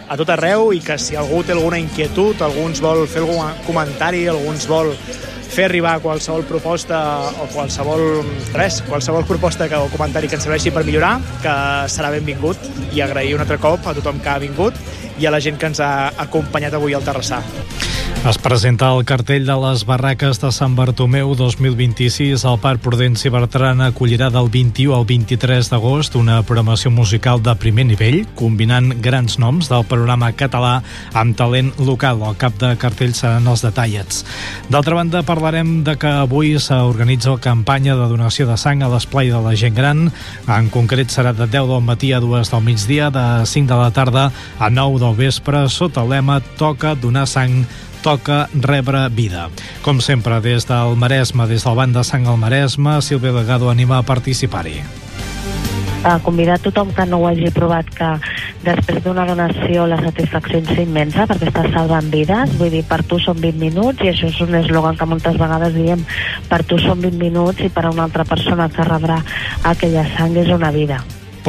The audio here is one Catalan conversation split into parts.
a tot arreu, i que si algú té alguna inquietud, algú ens vol fer algun comentari, algú ens vol fer arribar qualsevol proposta o qualsevol proposta o comentari que ens serveixi per millorar, que serà benvingut, i agrair un altre cop a tothom que ha vingut i a la gent que ens ha acompanyat avui al Terrassar. Es presenta el cartell de les barraques de Sant Bartomeu 2026. El Parc Prudenci Bertran acollirà del 21 al 23 d'agost una programació musical de primer nivell, combinant grans noms del panorama català amb talent local. Al cap de cartell seran els detallets. D'altra banda, parlarem de que avui s'organitza la campanya de donació de sang a l'Esplai de la Gent Gran. En concret serà de 10 del matí a 2 del migdia, de 5 de la tarda a 9 del vespre, sota el lema Toca donar sang, toca rebre vida. Com sempre, des del Maresme, des del Banc de Sang al Maresme, Sílvia Delgado anima a participar-hi. Convidar tothom que no ho hagi provat, que després d'una donació la satisfacció és immensa, perquè estàs salvant vides. Vull dir, per tu són 20 minuts, i això és un eslògan que moltes vegades diem: per tu són 20 minuts i per a una altra persona que rebrà aquella sang és una vida.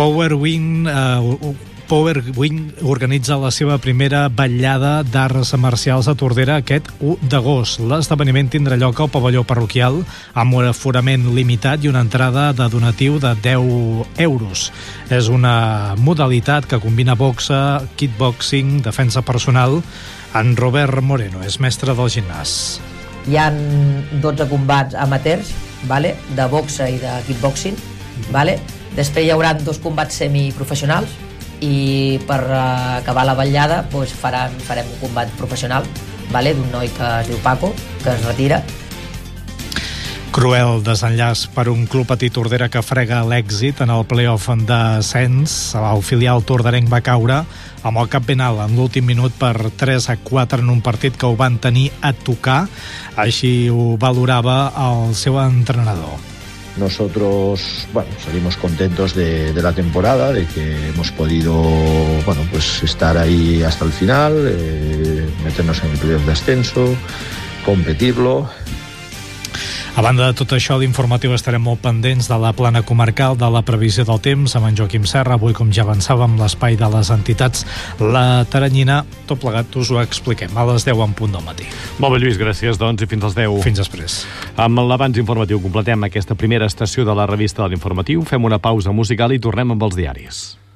Power Wing organitza la seva primera vetllada d'arts marcials a Tordera aquest 1 d'agost. L'esdeveniment tindrà lloc al pavelló parroquial amb un aforament limitat i una entrada de donatiu de 10 euros. És una modalitat que combina boxa, kickboxing, defensa personal. En Robert Moreno és mestre del gimnàs. Hi ha 12 combats amateurs, vale? De boxa i de kickboxing. Vale? Després hi haurà 2 combats semiprofessionals, i per acabar la vetllada doncs farem un combat professional, vale? D'un noi que es diu Paco, que es retira. Cruel desenllaç per un club petit Tordera que frega l'èxit en el play-off d'ascens. El filial torderenc va caure amb el cap ben alt en l'últim minut per 3-4 en un partit que ho van tenir a tocar. Així ho valorava el seu entrenador. Nosotros, salimos contentos de la temporada, de que hemos podido, estar ahí hasta el final, meternos en el playoff de ascenso, competirlo. A banda de tot això, a l'informatiu estarem molt pendents de la plana comarcal, de la previsió del temps, amb en Joaquim Serra. Avui, com ja avançàvem, l'espai de les entitats, la Taranyina. Tot plegat us ho expliquem a les 10 en punt del matí. Molt bé, Lluís, gràcies, doncs, i fins als 10. Fins després. Amb l'abans informatiu completem aquesta primera estació de la revista de l'informatiu. Fem una pausa musical i tornem amb els diaris.